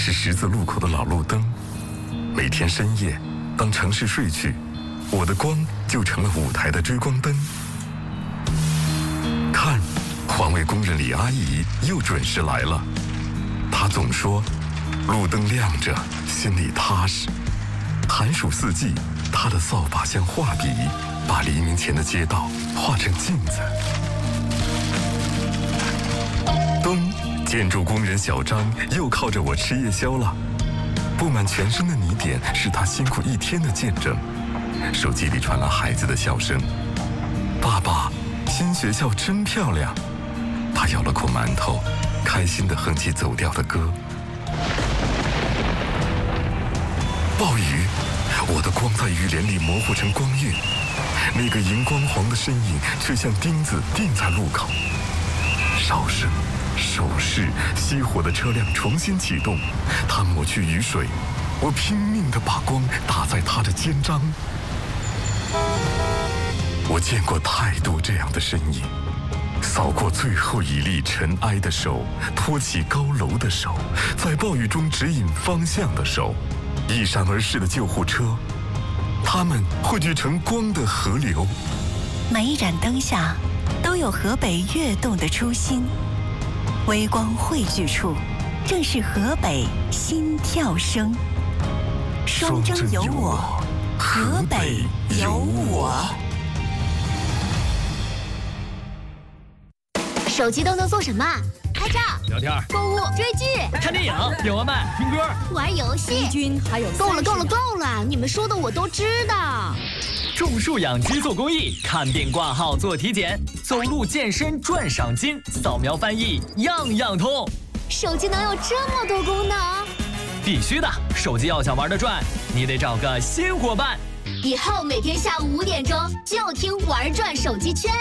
是十字路口的老路灯。每天深夜，当城市睡去，我的光就成了舞台的追光灯。看，环卫工人李阿姨又准时来了。她总说，路灯亮着，心里踏实。寒暑四季，她的扫把像画笔，把黎明前的街道画成镜子。冬，建筑工人小张又靠着我吃夜宵了。布满全身的泥点是他辛苦一天的见证。手机里传来孩子的笑声：“爸爸，新学校真漂亮。”他咬了口馒头，开心地哼起走调的歌。暴雨，我的光在雨帘里模糊成光晕，那个荧光黄的身影却像钉子钉在路口。哨声、手势，熄火的车辆重新启动，他抹去雨水，我拼命地把光打在他的肩章。我见过太多这样的身影，扫过最后一粒尘埃的手，托起高楼的手，在暴雨中指引方向的手，一闪而逝的救护车，它们汇聚成光的河流。 每一盏灯下都有河北跃动的初心，微光汇聚处，正是河北心跳声。双征有我，河北有我。 手机都能做什么？拍照、 聊天、 购物、追剧、 看电影、点外卖、听歌、 玩游戏。 君还有够了！你们说的我都知道。 种树养鸡做公益，看病挂号做体检，走路健身赚赏金，扫描翻译样样通。 手机能有这么多功能？ 必须的！手机要想玩得转，你得找个新伙伴。 以后每天下午5点钟就听玩转手机圈。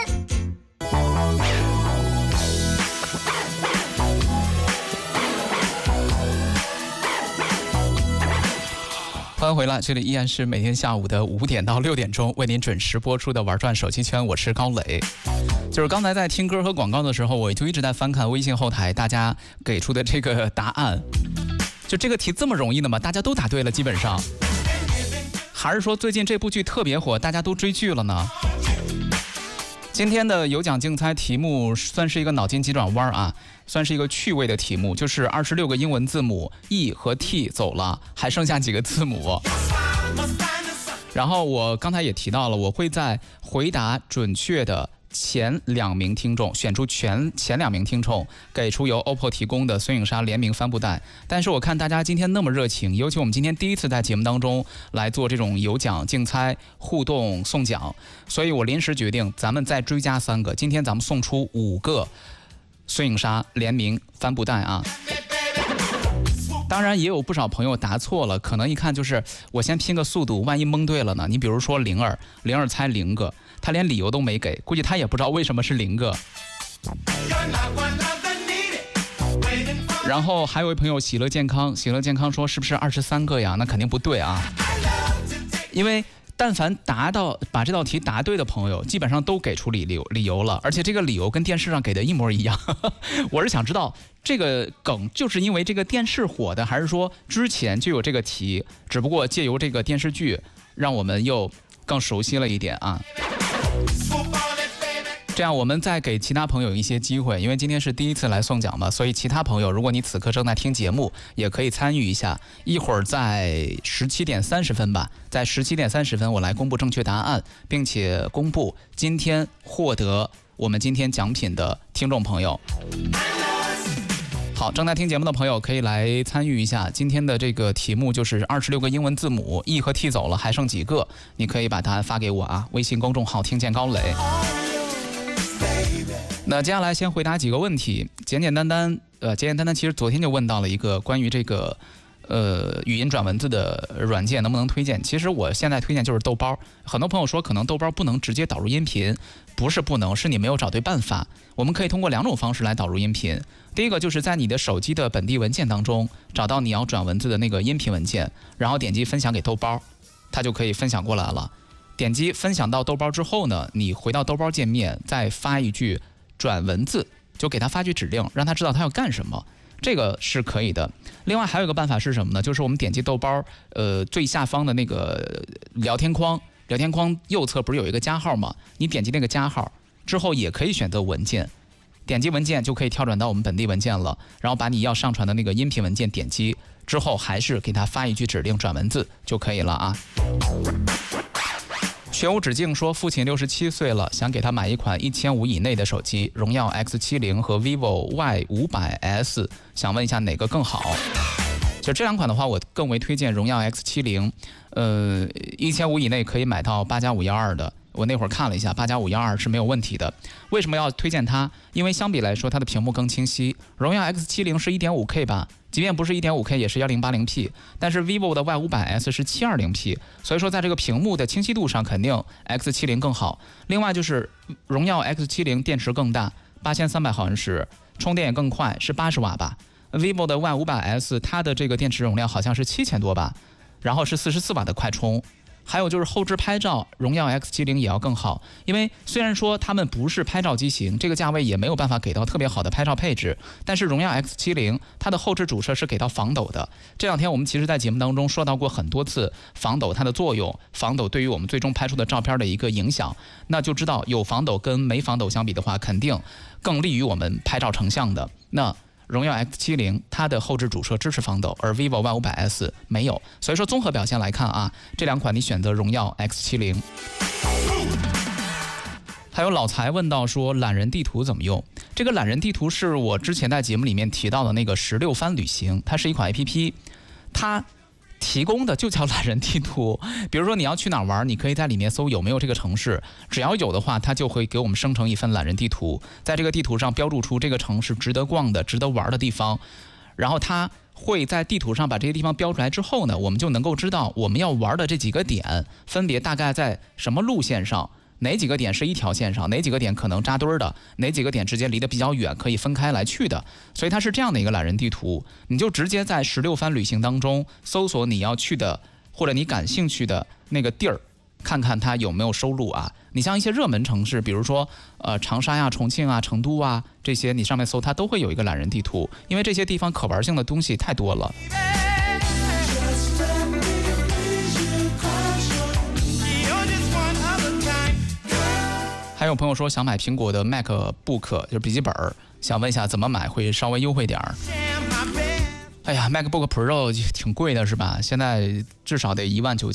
欢迎回来，这里依然是每天下午的5点到6点钟为您准时播出的玩转手机圈，我是高磊。就是刚才在听歌和广告的时候，我就一直在翻看微信后台大家给出的这个答案。就这个题这么容易的吗？大家都答对了，基本上。还是说最近这部剧特别火，大家都追剧了呢？今天的有奖竞猜题目算是一个脑筋急转弯啊，算是一个趣味的题目，就是26个英文字母 E 和 T 走了，还剩下几个字母。然后我刚才也提到了，我会在回答准确的前2名听众，选出前2名听众，给出由 OPPO 提供的孙颖莎联名帆布袋。但是我看大家今天那么热情，尤其我们今天第一次在节目当中来做这种有奖竞猜互动送奖，所以我临时决定咱们再追加3个，今天咱们送出5个孙颖莎联名帆布袋啊。当然也有不少朋友答错了，可能一看就是我先拼个速度，万一蒙对了呢？你比如说灵儿猜0个，他连理由都没给，估计他也不知道为什么是0个。然后还有一位朋友喜乐健康说是不是23个呀？那肯定不对啊，因为但凡把这道题答对的朋友，基本上都给出理由了，而且这个理由跟电视上给的一模一样。我是想知道这个梗就是因为这个电视火的，还是说之前就有这个题，只不过借由这个电视剧让我们又更熟悉了一点啊。这样我们再给其他朋友一些机会，因为今天是第一次来送奖嘛，所以其他朋友如果你此刻正在听节目，也可以参与一下。一会儿在17点30分吧，在17点30分我来公布正确答案，并且公布今天获得我们今天奖品的听众朋友。好，正在听节目的朋友可以来参与一下，今天的这个题目就是26个英文字母 E 和 T 走了，还剩几个？你可以把答案发给我啊，微信公众号听见高磊。那接下来先回答几个问题，简简单单，其实昨天就问到了一个关于这个语音转文字的软件能不能推荐？其实我现在推荐就是豆包。很多朋友说可能豆包不能直接导入音频，不是不能，是你没有找对办法。我们可以通过2种方式来导入音频。第一个就是在你的手机的本地文件当中找到你要转文字的那个音频文件，然后点击分享给豆包，它就可以分享过来了。点击分享到豆包之后呢，你回到豆包界面再发一句转文字，就给他发句指令，让他知道他要干什么。 这个是可以的。另外还有一个办法是什么呢？就是我们点击豆包最下方的那个聊天框右侧不是有一个加号吗？你点击那个加号之后也可以选择文件，点击文件就可以跳转到我们本地文件了，然后把你要上传的那个音频文件点击之后，还是给它发一句指令转文字就可以了啊。学无止境说，父亲67岁了，想给他买一款1500以内的手机，荣耀 X70和 vivo Y500S， 想问一下哪个更好？就这两款的话，我更为推荐荣耀 X70。1500以内可以买到8+512的。我那会儿看了一下，8+512是没有问题的。为什么要推荐它？因为相比来说，它的屏幕更清晰。荣耀 X70是 1.5K 吧，即便不是 1.5K 也是 1080P， 但是 vivo 的 Y500S 是 720P， 所以说在这个屏幕的清晰度上，肯定 X70 更好。另外就是荣耀 X70 电池更大，8300毫安时，充电也更快，是80瓦吧。vivo 的 Y500S 它的这个电池容量好像是7000多吧，然后是44瓦的快充。还有就是后置拍照，荣耀 X70 也要更好，因为虽然说他们不是拍照机型，这个价位也没有办法给到特别好的拍照配置，但是荣耀 X70 它的后置主摄是给到防抖的。这两天我们其实在节目当中说到过很多次防抖它的作用，防抖对于我们最终拍出的照片的一个影响，那就知道有防抖跟没防抖相比的话，肯定更利于我们拍照成像的。那荣耀 X70 它的后置主摄支持防抖，而 vivo Y500S 没有，所以说综合表现来看啊，这两款你选择荣耀 X70。还有老财问到说懒人地图怎么用？这个懒人地图是我之前在节目里面提到的那个16番旅行，它是一款 APP， 它提供的就叫懒人地图。比如说你要去哪儿玩，你可以在里面搜有没有这个城市，只要有的话，它就会给我们生成一份懒人地图，在这个地图上标注出这个城市值得逛的、值得玩的地方，然后它会在地图上把这些地方标出来之后呢，我们就能够知道我们要玩的这几个点分别大概在什么路线上，哪几个点是一条线上，哪几个点可能扎堆的，哪几个点之间离得比较远，可以分开来去的。所以它是这样的一个懒人地图，你就直接在16番旅行当中搜索你要去的或者你感兴趣的那个地儿，看看它有没有收录啊。你像一些热门城市，比如说长沙呀、重庆啊、成都啊这些，你上面搜它都会有一个懒人地图，因为这些地方可玩性的东西太多了。还有朋友说想买苹果的 MacBook， 就是笔记本，想问一下怎么买会稍微优惠点儿。哎呀 ，MacBook Pro 挺贵的是吧？现在至少得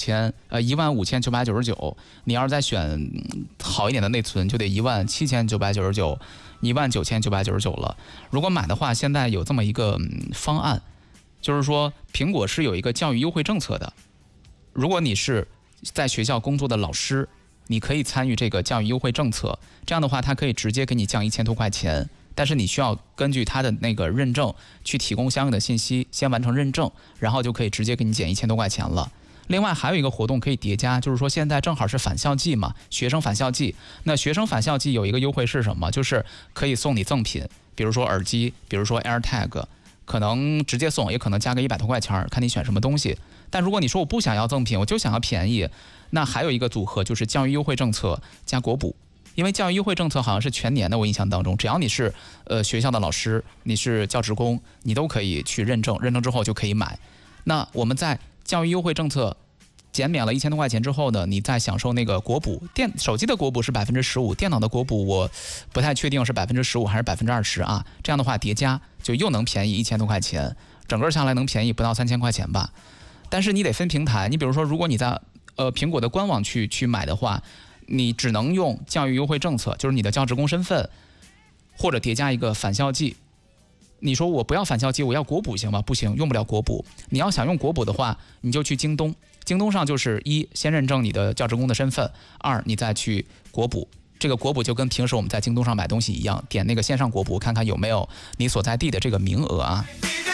15999，你要是再选好一点的内存，就得17999， 19999了。如果买的话，现在有这么一个方案，就是说苹果是有一个教育优惠政策的。如果你是在学校工作的老师，你可以参与这个教育优惠政策，这样的话，它可以直接给你降1000多块钱，但是你需要根据它的那个认证去提供相应的信息，先完成认证，然后就可以直接给你减1000多块钱了。另外还有一个活动可以叠加，就是说现在正好是返校季嘛，学生返校季。那学生返校季有一个优惠是什么？就是可以送你赠品，比如说耳机，比如说 AirTag， 可能直接送，也可能加个100多块钱，看你选什么东西。但如果你说我不想要赠品，我就想要便宜，那还有一个组合就是教育优惠政策加国补。因为教育优惠政策好像是全年的，我印象当中，只要你是学校的老师，你是教职工，你都可以去认证，认证之后就可以买。那我们在教育优惠政策减免了1000多块钱之后呢，你再享受那个国补，手机的国补是15%，电脑的国补我不太确定是15%还是20%啊。这样的话叠加就又能便宜1000多块钱，整个下来能便宜不到3000块钱吧。但是你得分平台，你比如说如果你在苹果的官网去买的话，你只能用教育优惠政策，就是你的教职工身份，或者叠加一个返校季。你说我不要返校季，我要国补行吗？不行，用不了国补。你要想用国补的话，你就去京东，京东上就是1先认证你的教职工的身份，2你再去国补。这个国补就跟平时我们在京东上买东西一样，点那个线上国补，看看有没有你所在地的这个名额啊。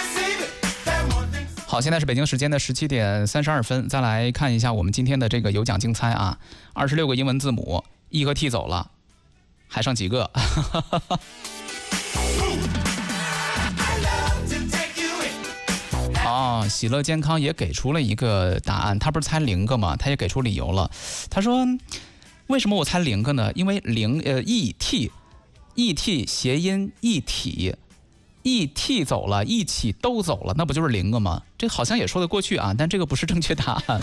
好，现在是北京时间的17点32分，再来看一下我们今天的这个有奖竞猜啊，26个英文字母 E 和 T 走了，还剩几个？哦，喜乐健康也给出了一个答案，他不是猜0个吗？他也给出理由了。他说，为什么我猜0个呢？因为ET 谐音一体。 ，ET 走了，一起都走了，那不就是0个吗？这好像也说得过去啊，但这个不是正确答案。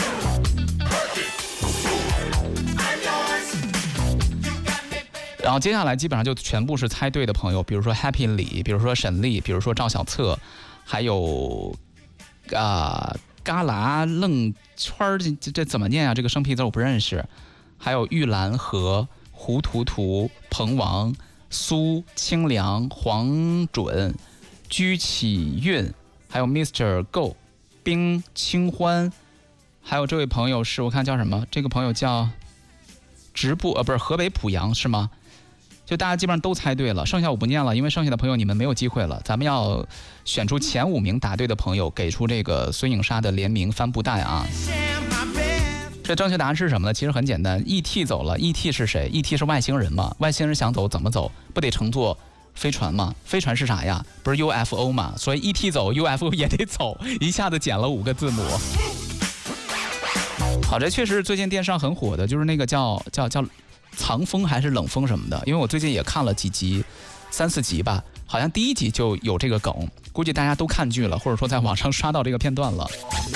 然后接下来基本上就全部是猜对的朋友，比如说 Happy 李，比如说沈丽，比如说赵小策，还有旮旯愣圈这怎么念啊？这个生僻字我不认识。还有玉兰和胡图图、彭王、苏清凉、黄准、居启运，还有 Mr. Go、冰清欢，还有这位朋友是我看叫什么？这个朋友叫直布不是河北濮阳是吗？就大家基本上都猜对了，剩下我不念了，因为剩下的朋友你们没有机会了。咱们要选出前5名答对的朋友，给出这个孙颖莎的联名帆布袋啊。这正确答案是什么呢？其实很简单 ，ET 走了 ，ET 是谁 ？ET 是外星人嘛？外星人想走怎么走？不得乘坐飞船吗？飞船是啥呀？不是 UFO 嘛？所以 ET 走 ，UFO 也得走，一下子减了5个字母。好，这确实是最近电视上很火的，就是那个叫藏风还是冷风什么的，因为我最近也看了几集，3、4集吧，好像第1集就有这个梗，估计大家都看剧了，或者说在网上刷到这个片段了。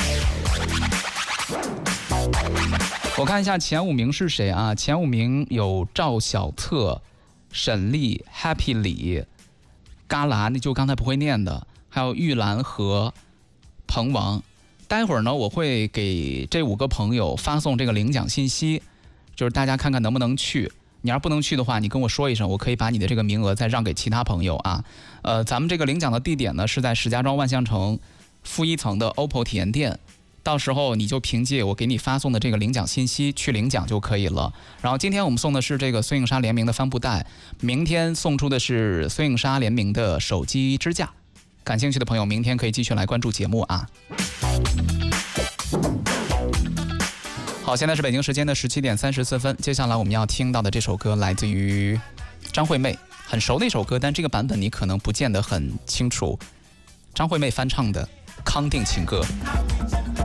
我看一下前5名是谁啊？前5名有赵小策、沈丽、Happy 李、旮旯，那就刚才不会念的，还有玉兰和彭王。待会儿呢，我会给这5个朋友发送这个领奖信息，就是大家看看能不能去。你要是不能去的话，你跟我说一声，我可以把你的这个名额再让给其他朋友啊。咱们这个领奖的地点呢是在石家庄万象城负1层的 OPPO 体验店。到时候你就凭借我给你发送的这个领奖信息去领奖就可以了。然后今天我们送的是这个孙颖莎联名的帆布袋，明天送出的是孙颖莎联名的手机支架。感兴趣的朋友明天可以继续来关注节目啊。好，现在是北京时间的17点34分，接下来我们要听到的这首歌来自于张惠妹，很熟的一首歌，但这个版本你可能不见得很清楚。张惠妹翻唱的《康定情歌》。